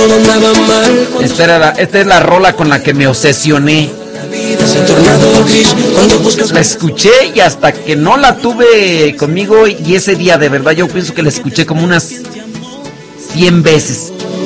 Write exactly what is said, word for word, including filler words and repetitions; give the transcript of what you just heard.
todo andaba mal. Esta, era la, esta es la rola con la que me obsesioné. La escuché y hasta que no la tuve conmigo, y ese día de verdad yo pienso que la escuché como unas cien veces.